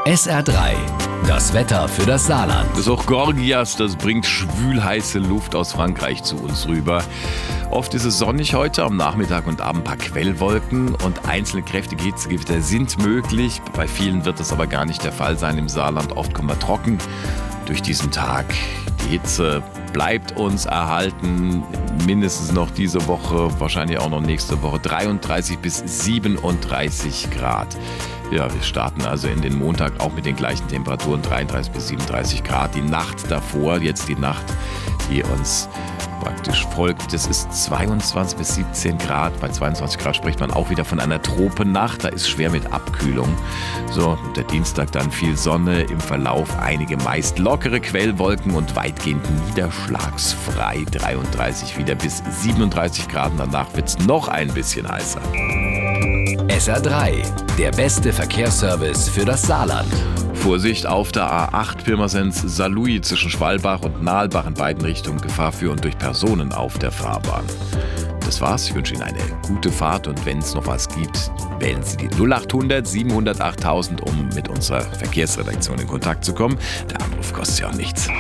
SR3, das Wetter für das Saarland. Das ist auch Gorgias, das bringt schwülheiße Luft aus Frankreich zu uns rüber. Oft ist es sonnig heute, am Nachmittag und Abend ein paar Quellwolken und einzelne kräftige Hitzegewitter sind möglich. Bei vielen wird das aber gar nicht der Fall sein im Saarland. Oft kommen wir trocken durch diesen Tag. Die Hitze bleibt uns erhalten, mindestens noch diese Woche, wahrscheinlich auch noch nächste Woche, 33 bis 37 Grad. Ja, wir starten also in den Montag auch mit den gleichen Temperaturen, 33 bis 37 Grad. Die Nacht davor, jetzt die Nacht, die uns praktisch folgt, das ist 22 bis 17 Grad. Bei 22 Grad spricht man auch wieder von einer Tropennacht, da ist schwer mit Abkühlung. So, der Dienstag dann viel Sonne, im Verlauf einige meist lockere Quellwolken und weitgehend niederschlagsfrei. 33 wieder bis 37 Grad, danach wird es noch ein bisschen heißer. SR3, der beste Verkehrsservice für das Saarland. Vorsicht auf der A8 Pirmasens-Saarlouis zwischen Schwalbach und Nahlbach in beiden Richtungen, Gefahr für und durch Personen auf der Fahrbahn. Das war's, ich wünsche Ihnen eine gute Fahrt und wenn es noch was gibt, wählen Sie die 0800 700 8000, um mit unserer Verkehrsredaktion in Kontakt zu kommen. Der Anruf kostet ja auch nichts.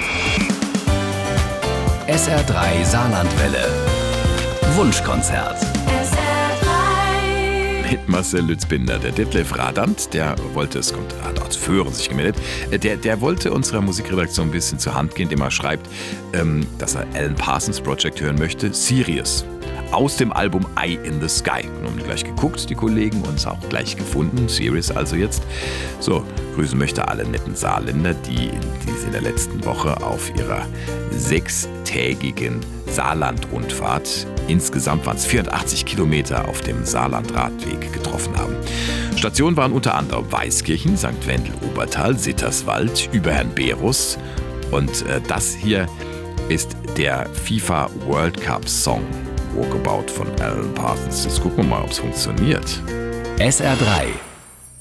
SR3 Saarlandwelle. Wunschkonzert. Mit Marcel Lützbinder. Der Detlef Radant, der wollte, es kommt, hat auch zu hören sich gemeldet, der wollte unserer Musikredaktion ein bisschen zur Hand gehen, indem er schreibt, dass er Alan Parsons Project hören möchte, Sirius. Aus dem Album Eye in the Sky. Und haben gleich geguckt, die Kollegen, und es auch gleich gefunden. Sirius also jetzt. So, grüßen möchte alle netten Saarländer, die in der letzten Woche auf ihrer 6-tägigen Saarland-Rundfahrt, insgesamt waren es 480 Kilometer auf dem Saarland-Radweg getroffen haben. Stationen waren unter anderem Weißkirchen, St. Wendel, Obertal, Sitterswald, Überherrn-Berus. Und das hier ist der FIFA World Cup Song. Walkabout von Alan Parsons. Jetzt gucken wir mal, ob es funktioniert. SR3